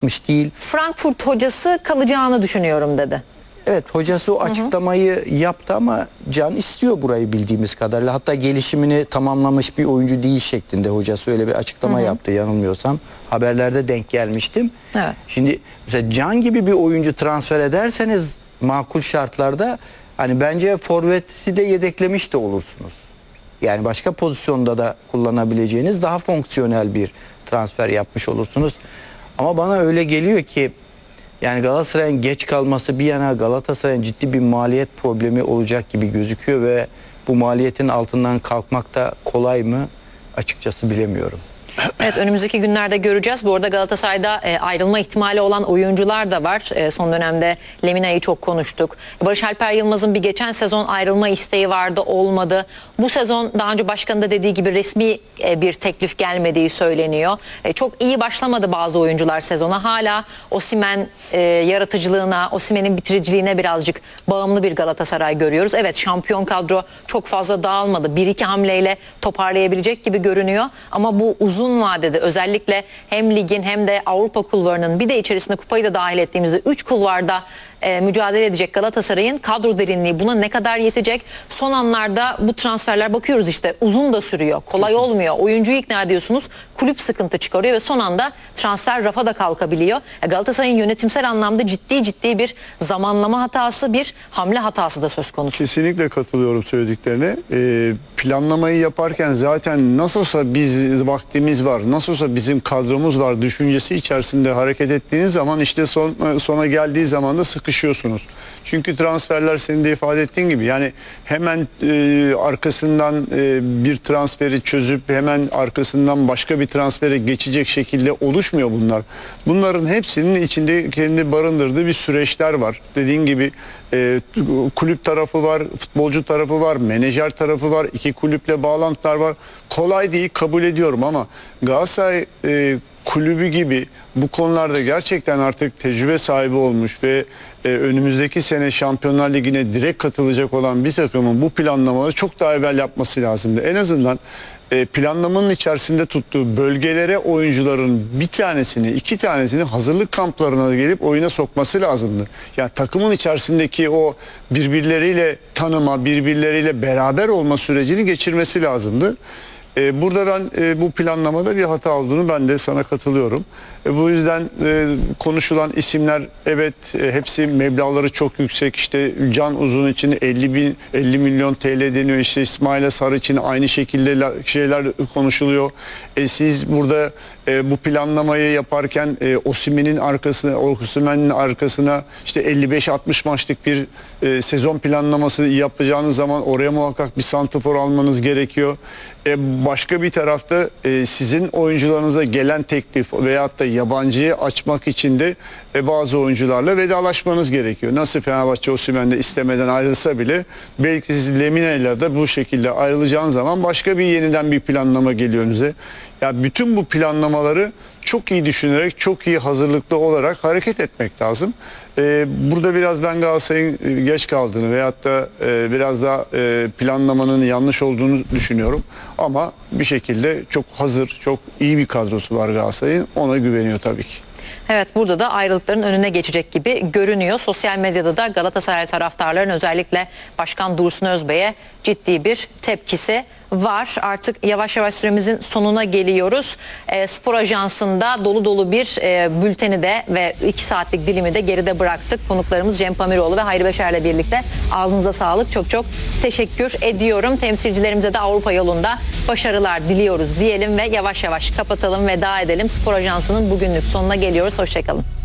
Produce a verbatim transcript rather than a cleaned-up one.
çıkmış değil. Frankfurt hocası kalacağını düşünüyorum dedi. Evet, hocası o açıklamayı hı hı. yaptı ama Can istiyor burayı bildiğimiz kadarıyla. Hatta gelişimini tamamlamış bir oyuncu değil şeklinde hocası öyle bir açıklama hı hı. yaptı yanılmıyorsam. Haberlerde denk gelmiştim. Evet. Şimdi mesela Can gibi bir oyuncu transfer ederseniz makul şartlarda hani bence forveti de yedeklemiş de olursunuz. Yani başka pozisyonda da kullanabileceğiniz daha fonksiyonel bir transfer yapmış olursunuz. Ama bana öyle geliyor ki yani Galatasaray'ın geç kalması bir yana Galatasaray'ın ciddi bir maliyet problemi olacak gibi gözüküyor ve bu maliyetin altından kalkmak da kolay mı açıkçası bilemiyorum. Evet, önümüzdeki günlerde göreceğiz. Bu arada Galatasaray'da e, ayrılma ihtimali olan oyuncular da var. E, son dönemde Lemina'yı çok konuştuk. Barış Alper Yılmaz'ın bir geçen sezon ayrılma isteği vardı, olmadı. Bu sezon daha önce başkanın da dediği gibi resmi e, bir teklif gelmediği söyleniyor. E, çok iyi başlamadı bazı oyuncular sezona. Hala Osimhen e, yaratıcılığına, Osimhen'in bitiriciliğine birazcık bağımlı bir Galatasaray görüyoruz. Evet, şampiyon kadro çok fazla dağılmadı. Bir iki hamleyle toparlayabilecek gibi görünüyor. Ama bu uzun vadede özellikle hem ligin hem de Avrupa kulvarının bir de içerisinde kupayı da dahil ettiğimizde üç kulvarda e, mücadele edecek Galatasaray'ın kadro derinliği buna ne kadar yetecek? Son anlarda bu transferler bakıyoruz işte uzun da sürüyor. Kolay Kesin. olmuyor. Oyuncuyu ikna ediyorsunuz. Kulüp sıkıntı çıkarıyor ve son anda transfer rafa da kalkabiliyor. E, Galatasaray'ın yönetimsel anlamda ciddi ciddi bir zamanlama hatası, bir hamle hatası da söz konusu. Kesinlikle katılıyorum söylediklerine. Ee, planlamayı yaparken zaten nasıl olsa biz vaktimiz var, nasıl olsa bizim kadromuz var düşüncesi içerisinde hareket ettiğiniz zaman işte son, sona geldiği zaman da sıkışıyorsunuz. Çünkü transferler senin de ifade ettiğin gibi yani hemen e, arkasından e, bir transferi çözüp hemen arkasından başka bir transfere geçecek şekilde oluşmuyor bunlar. Bunların hepsinin içinde kendi barındırdığı bir süreçler var. Dediğin gibi e, kulüp tarafı var, futbolcu tarafı var, menajer tarafı var, iki kulüple bağlantılar var. Kolay değil, kabul ediyorum ama Galatasaray e, kulübü gibi bu konularda gerçekten artık tecrübe sahibi olmuş ve e, önümüzdeki sene Şampiyonlar Ligi'ne direkt katılacak olan bir takımın bu planlamaları çok daha evvel yapması lazımdı. En azından e, planlamanın içerisinde tuttuğu bölgelere oyuncuların bir tanesini, iki tanesini hazırlık kamplarına gelip oyuna sokması lazımdı. Yani takımın içerisindeki o birbirleriyle tanıma, birbirleriyle beraber olma sürecini geçirmesi lazımdı. Ee, burada ben e, bu planlamada bir hata olduğunu ben de sana katılıyorum. E, bu yüzden e, konuşulan isimler evet e, hepsi meblağları çok yüksek. İşte Can Uzun için elli bin elli milyon T L deniyor. İşte İsmail Sarı için aynı şekilde şeyler konuşuluyor. E, siz burada e, bu planlamayı yaparken e, Osimhen'in arkasına, Osimhen'in arkasına işte elli beş altmış maçlık bir e, sezon planlaması yapacağınız zaman oraya muhakkak bir santrafor almanız gerekiyor. E, başka bir tarafta e, sizin oyuncularınıza gelen teklif veyahut da yabancıyı açmak için de e, bazı oyuncularla vedalaşmanız gerekiyor. Nasıl Fenerbahçe Osimhen'de istemeden ayrılsa bile belki siz Lemina ile de bu şekilde ayrılacağınız zaman başka bir yeniden bir planlama geliyor önünüze. Ya bütün bu planlamaları çok iyi düşünerek, çok iyi hazırlıklı olarak hareket etmek lazım. Ee, burada biraz ben Galatasaray'ın geç kaldığını veyahut da e, biraz daha e, planlamanın yanlış olduğunu düşünüyorum. Ama bir şekilde çok hazır, çok iyi bir kadrosu var Galatasaray'ın. Ona güveniyor tabii ki. Evet, burada da ayrılıkların önüne geçecek gibi görünüyor. Sosyal medyada da Galatasaray taraftarların özellikle Başkan Dursun Özbey'e ciddi bir tepkisi var. Artık yavaş yavaş süremizin sonuna geliyoruz. E, Spor Ajansı'nda dolu dolu bir e, bülteni de ve iki saatlik dilimi de geride bıraktık. Konuklarımız Cem Pamiroğlu ve Hayri Beşer'le birlikte ağzınıza sağlık. Çok çok teşekkür ediyorum. Temsilcilerimize de Avrupa yolunda başarılar diliyoruz diyelim ve yavaş yavaş kapatalım, veda edelim. Spor Ajansı'nın bugünlük sonuna geliyoruz. Hoşçakalın.